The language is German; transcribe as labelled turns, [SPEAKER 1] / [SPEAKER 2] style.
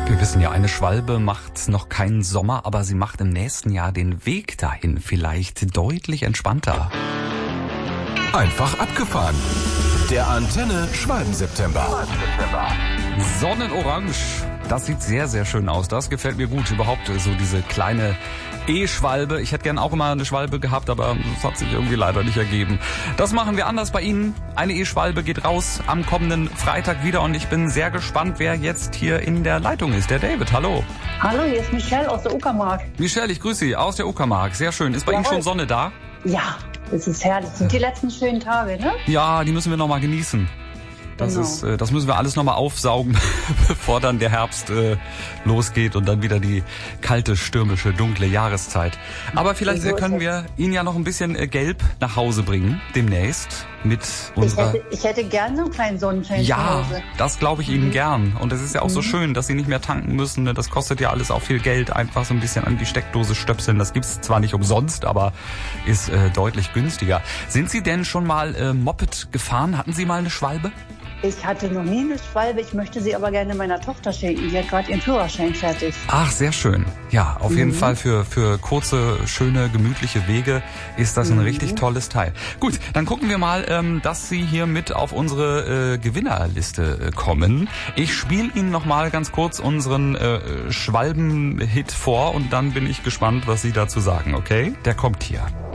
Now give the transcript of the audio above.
[SPEAKER 1] Wir wissen ja, eine Schwalbe macht noch keinen Sommer, aber sie macht im nächsten Jahr den Weg dahin vielleicht deutlich entspannter.
[SPEAKER 2] Einfach abgefahren. Der Antenne Schwalben-September.
[SPEAKER 1] Sonnenorange, das sieht sehr, sehr schön aus. Das gefällt mir gut. Überhaupt so diese kleine E-Schwalbe. Ich hätte gern auch immer eine Schwalbe gehabt, aber das hat sich irgendwie leider nicht ergeben. Das machen wir anders bei Ihnen. Eine E-Schwalbe geht raus am kommenden Freitag wieder und ich bin sehr gespannt, wer jetzt hier in der Leitung ist. Der David, hallo.
[SPEAKER 3] Hallo, hier ist Michelle aus der Uckermark.
[SPEAKER 1] Michelle, ich grüße Sie aus der Uckermark. Sehr schön. Ist bei Ihnen schon Sonne da?
[SPEAKER 3] Ja, es ist herrlich. Das sind die letzten schönen Tage, ne?
[SPEAKER 1] Ja, die müssen wir noch mal genießen. Das müssen wir alles nochmal aufsaugen, bevor dann der Herbst losgeht und dann wieder die kalte, stürmische, dunkle Jahreszeit. Aber vielleicht können wir Ihnen ja noch ein bisschen Gelb nach Hause bringen, demnächst. Mit unserer
[SPEAKER 3] ich hätte gern so einen kleinen Sonnenschein zu Hause.
[SPEAKER 1] Ja, das glaube ich Ihnen gern. Und es ist ja auch so schön, dass Sie nicht mehr tanken müssen. Das kostet ja alles auch viel Geld. Einfach so ein bisschen an die Steckdose stöpseln. Das gibt's zwar nicht umsonst, aber ist deutlich günstiger. Sind Sie denn schon mal Moped gefahren? Hatten Sie mal eine Schwalbe?
[SPEAKER 3] Ich hatte noch nie eine Schwalbe, ich möchte sie aber gerne meiner Tochter schenken. Die hat gerade ihren Führerschein fertig.
[SPEAKER 1] Ach, sehr schön. Ja, auf jeden Fall für kurze, schöne, gemütliche Wege ist das ein richtig tolles Teil. Gut, dann gucken wir mal, dass Sie hier mit auf unsere Gewinnerliste kommen. Ich spiele Ihnen noch mal ganz kurz unseren Schwalben-Hit vor und dann bin ich gespannt, was Sie dazu sagen, okay? Der kommt hier.